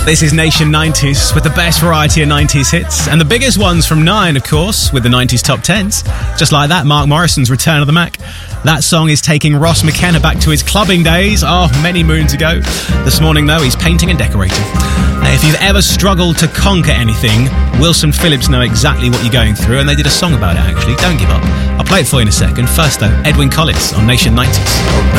This is Nation 90s with the best variety of 90s hits and the biggest ones from 9, of course, with the 90s top 10s. Just like that, Mark Morrison's Return of the Mac. That song is taking Ross McKenna back to his clubbing days, many moons ago. This morning, though, he's painting and decorating. If you've ever struggled to conquer anything, Wilson Phillips know exactly what you're going through, and they did a song about it, actually. Don't give up. I'll play it for you in a second. First, though, Edwyn Collins on Nation 90s.